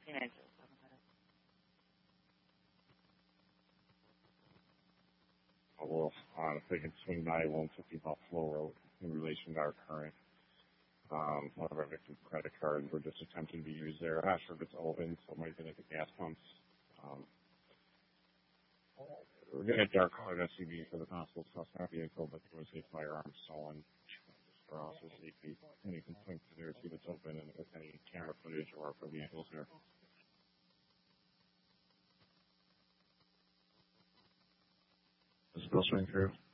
teenagers. Well, if they can swing by 150 Buffalo Road in relation to our current, one of our victim credit cards, we're just attempting to use there. I'm not sure if it's open, so it might be like the gas pumps. We're going to get dark colored SUV for the possible suspect vehicle, but there was a firearm stolen. For also safety, and you can point to there, see if it's open, and if there's any camera footage or for vehicles there. Is it still swing through?